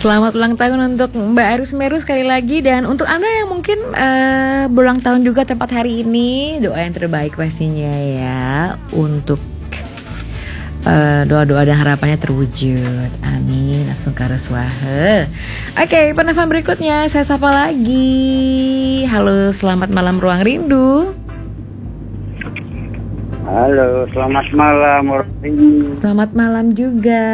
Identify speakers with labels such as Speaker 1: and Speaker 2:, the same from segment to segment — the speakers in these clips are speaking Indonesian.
Speaker 1: Selamat ulang tahun untuk Mbak Aris Meru sekali lagi. Dan untuk Anda yang mungkin berulang tahun juga tepat hari ini, doa yang terbaik pastinya ya, untuk doa-doa dan harapannya terwujud. Amin. Langsung karaswaha. Oke, penelpon berikutnya saya sapa lagi. Halo, selamat malam Ruang Rindu.
Speaker 2: Halo, selamat malam.
Speaker 1: Selamat malam juga.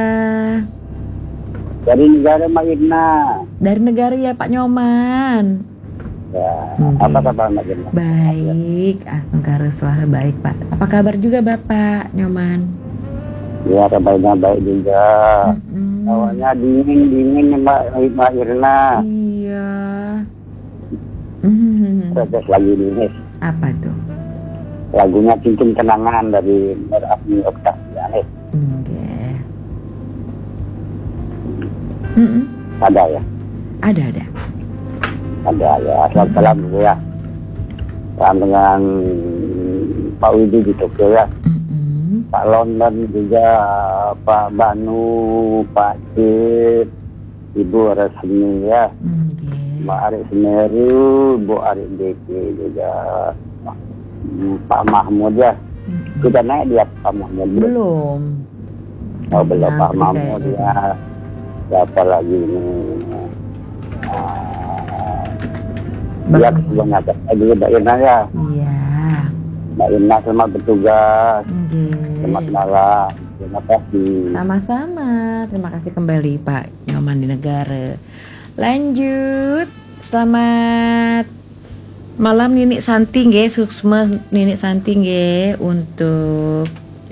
Speaker 2: Dari negara Mbak Irna.
Speaker 1: Dari negara ya Pak Nyoman.
Speaker 2: Ya, apa kabar Mbak Irna?
Speaker 1: Baik, Asmara suara baik Pak. Apa kabar juga Bapak Nyoman?
Speaker 2: Ya, kabarnya baik juga. Awalnya dingin Mbak Irna.
Speaker 1: Iya.
Speaker 2: Terus lagi dingin.
Speaker 1: Apa tuh?
Speaker 2: Lagunya Cincin Kenangan dari Merafni Oktavianis. Ada ya?
Speaker 1: Ada.
Speaker 2: Ada ya. Salam dulu ya. Salam dengan Pak Widi di Tokyo ya. Pak London juga, Pak Banu, Pak Cip, Ibu Resmi ya. Mbak Aris Meru, Bu Aris Deki juga. Pak Mahmud ya. Kita naik dia Pak Mahmud
Speaker 1: belum.
Speaker 2: Oh belum Pak Mahmud ya. Siapa lagi ini? Dia kebanyakan juga Mbak Irna ya.
Speaker 1: Iya.
Speaker 2: Mbak Irna selamat bertugas. Selamat malam. Terima kasih.
Speaker 1: Sama-sama. Terima kasih kembali Pak Nyoman di negara. Lanjut. Selamat malam Nini Santi nggih, Suksma Nini Santi nggih untuk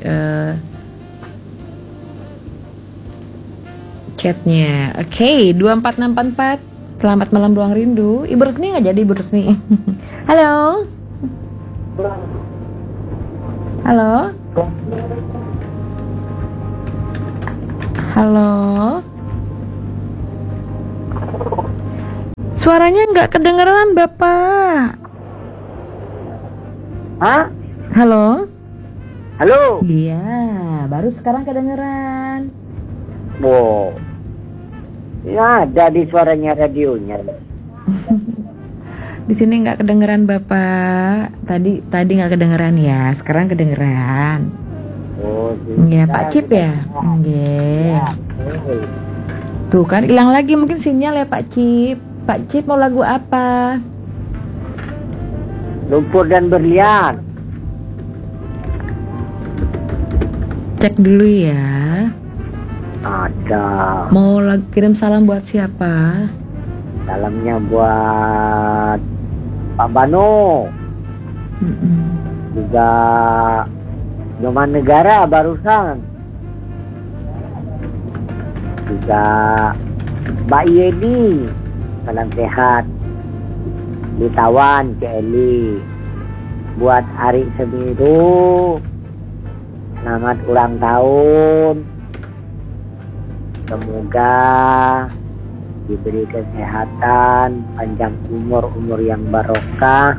Speaker 1: chatnya. Oke, 24644. Selamat malam Ruang Rindu. Ibu Resmi nggak jadi Ibu Resmi. Halo. Halo. Halo. Suaranya nggak kedengeran Bapak.
Speaker 2: Hah?
Speaker 1: Halo.
Speaker 2: Halo.
Speaker 1: Iya, baru sekarang kedengeran.
Speaker 2: Wow. Ya ada di suaranya radionya.
Speaker 1: Di sini nggak kedengeran Bapak. Tadi nggak kedengeran ya, sekarang kedengeran.
Speaker 2: Oh,
Speaker 1: ya Pak Cip ya. Nggih. Tuh kan hilang lagi mungkin sinyal ya Pak Cip. Pak Cip mau lagu apa?
Speaker 2: Lumpur dan Berlian.
Speaker 1: Cek dulu ya.
Speaker 2: Ada.
Speaker 1: Mau kirim salam buat siapa?
Speaker 2: Salamnya buat Pak Bano. Juga Nyoman Negara barusan. Juga Mbak Yeni. Salam sehat. Ditawan Celi. Buat Ari Semiru. Selamat ulang tahun. Semoga diberi kesehatan, panjang umur yang barokah,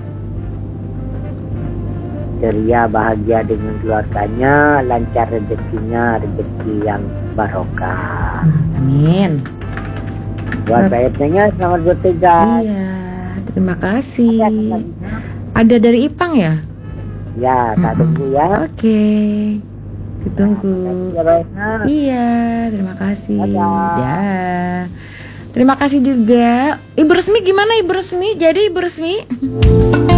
Speaker 2: ceria, bahagia dengan keluarganya, lancar rezekinya, rezeki yang barokah.
Speaker 1: Amin.
Speaker 2: Buat bayarnya selamat bertugas.
Speaker 1: Iya, terima kasih. Ada dari Ipang ya?
Speaker 2: Ya, tak tunggu ya.
Speaker 1: Oke. Ditunggu. Iya, terima kasih. Ya. Terima kasih juga. Ibu Resmi gimana Ibu Resmi? Jadi Ibu Resmi?